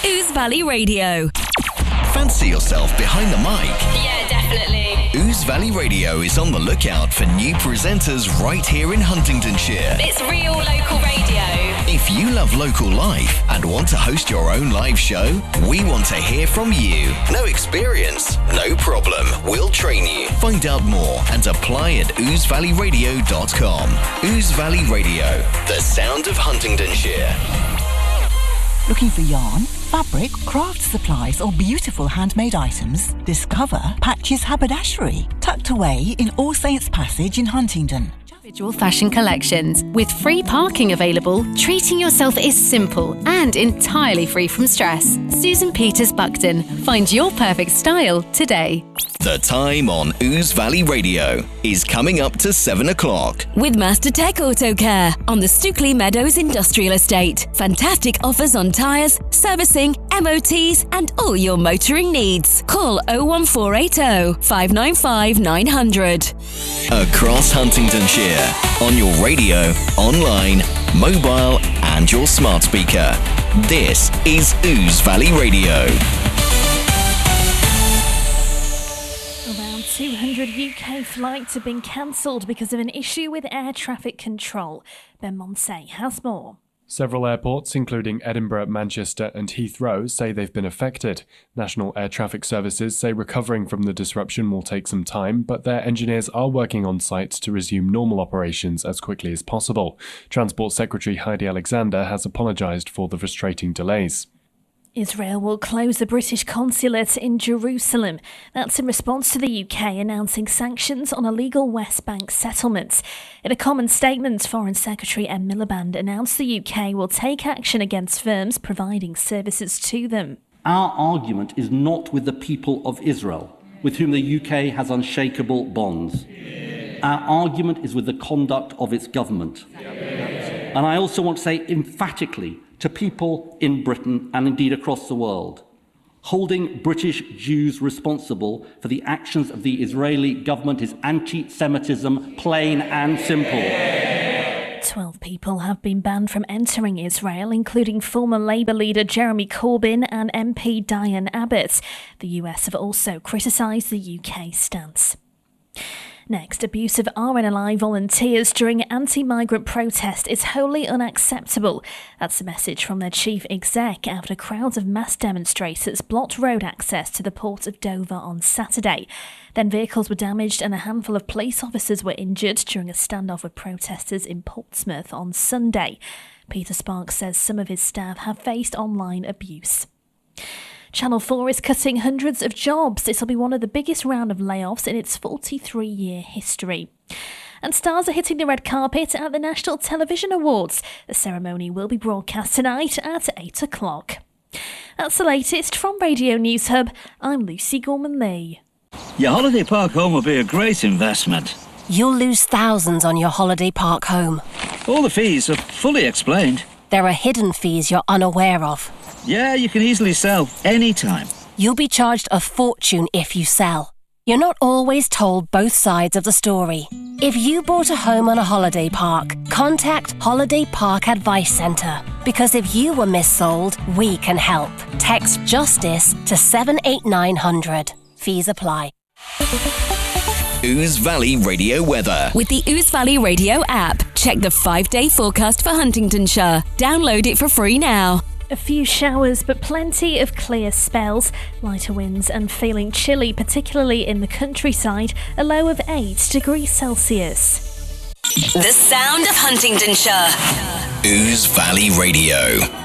Ouse Valley Radio. Fancy yourself behind the mic? Yeah, definitely. Ouse Valley Radio is on the lookout for new presenters right here in Huntingdonshire. It's real local radio. If you love local life and want to host your own live show, we want to hear from you. No experience? No problem. We'll train you. Find out more and apply at ousevalleyradio.com. Ouse Valley Radio, the sound of Huntingdonshire. Looking for yarn, fabric, craft supplies or beautiful handmade items? Discover Patches Haberdashery, tucked away in All Saints Passage in Huntingdon. Individual fashion collections. With free parking available, treating yourself is simple and entirely free from stress. Susan Peters Buckton. Find your perfect style today. The time on Ouse Valley Radio is coming up to 7 o'clock. With Master Tech Auto Care on the Stookley Meadows Industrial Estate. Fantastic offers on tyres, servicing, MOTs and all your motoring needs. Call 01480 595 900. Across Huntingdonshire, on your radio, online, mobile and your smart speaker. This is Ouse Valley Radio. Around 200 UK flights have been cancelled because of an issue with air traffic control. Ben Monsey has more. Several airports, including Edinburgh, Manchester and Heathrow, say they've been affected. National Air Traffic Services say recovering from the disruption will take some time, but their engineers are working on site to resume normal operations as quickly as possible. Transport Secretary Heidi Alexander has apologised for the frustrating delays. Israel will close the British consulate in Jerusalem. That's in response to the UK announcing sanctions on illegal West Bank settlements. In a common statement, Foreign Secretary Ed Miliband announced the UK will take action against firms providing services to them. Our argument is not with the people of Israel, with whom the UK has unshakable bonds. Our argument is with the conduct of its government. And I also want to say emphatically to people in Britain and indeed across the world, holding British Jews responsible for the actions of the Israeli government is anti-Semitism, plain and simple. 12 people have been banned from entering Israel, including former Labour leader Jeremy Corbyn and MP Diane Abbott. The US have also criticised the UK stance. Next, abuse of RNLI volunteers during anti-migrant protest is wholly unacceptable. That's a message from their chief exec after crowds of mass demonstrators blocked road access to the port of Dover on Saturday. Then vehicles were damaged and a handful of police officers were injured during a standoff with protesters in Portsmouth on Sunday. Peter Sparks says some of his staff have faced online abuse. Channel 4 is cutting hundreds of jobs. This will be one of the biggest round of layoffs in its 43-year history. And stars are hitting the red carpet at the National Television Awards. The ceremony will be broadcast tonight at 8 o'clock. That's the latest from Radio News Hub. I'm Lucy Gorman-Lee. Your holiday park home will be a great investment. You'll lose thousands on your holiday park home. All the fees are fully explained. There are hidden fees you're unaware of. Yeah, you can easily sell anytime. You'll be charged a fortune if you sell. You're not always told both sides of the story. If you bought a home on a holiday park, contact Holiday Park Advice Centre. Because if you were missold, we can help. Text JUSTICE to 78900. Fees apply. Ouse Valley Radio weather. With the Ouse Valley Radio app, check the 5-day forecast for Huntingdonshire. Download it for free now. A few showers, but plenty of clear spells. Lighter winds and feeling chilly, particularly in the countryside. A low of 8 degrees Celsius. The sound of Huntingdonshire. Ouse Valley Radio.